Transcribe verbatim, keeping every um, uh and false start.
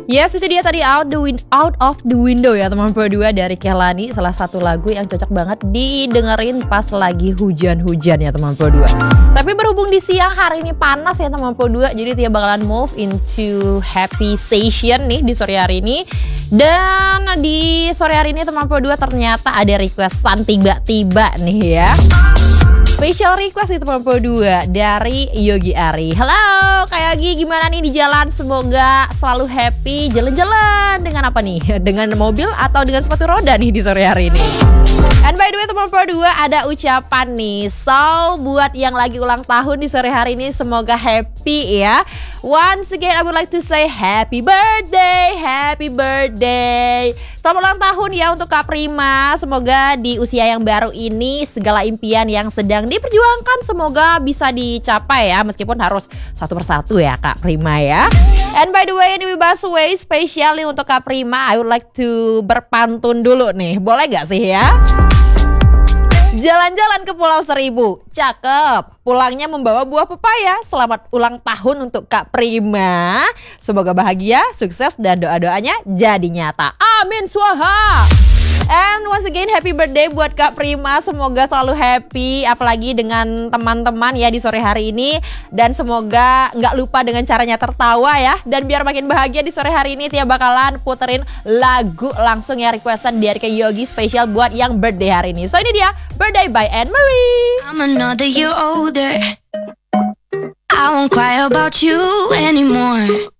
Yes, itu dia tadi out the win out of the window ya teman Pro dua dari Kehlani. Salah satu lagu yang cocok banget didengerin pas lagi hujan-hujan ya teman Pro dua. Tapi berhubung di siang hari ini panas ya teman Pro dua, jadi Tia bakalan move into happy station nih di sore hari ini. Dan di sore hari ini teman Pro dua ternyata ada requestan tiba-tiba nih ya. Special request itu teman Pro dua dari Yogi Ari. Halo Kak Yogi, gimana nih di jalan? Semoga selalu happy. Jalan-jalan dengan apa nih? Dengan mobil atau dengan sepatu roda nih di sore hari ini? And by the way teman Pro dua, ada ucapan nih. So buat yang lagi ulang tahun di sore hari ini, semoga happy ya. Once again I would like to say happy birthday, happy birthday. Selamat ulang tahun ya untuk Kak Prima. Semoga di usia yang baru ini segala impian yang sedang diperjuangkan semoga bisa dicapai ya, meskipun harus satu persatu ya Kak Prima ya. And by the way, ini Busway spesial nih untuk Kak Prima. I would like to berpantun dulu nih. Boleh gak sih ya? Jalan-jalan ke Pulau Seribu, cakep. Pulangnya membawa buah pepaya. Selamat ulang tahun untuk Kak Prima. Semoga bahagia, sukses, dan doa-doanya jadi nyata. Amin swaha. And once again happy birthday buat Kak Prima. Semoga selalu happy, apalagi dengan teman-teman ya di sore hari ini. Dan semoga nggak lupa dengan caranya tertawa ya. Dan biar makin bahagia di sore hari ini, Tia bakalan puterin lagu langsung ya, requestan dari Kak Yogi spesial buat yang birthday hari ini. So ini dia Birthday by Anne Marie. I'm another year older. I won't cry about you anymore.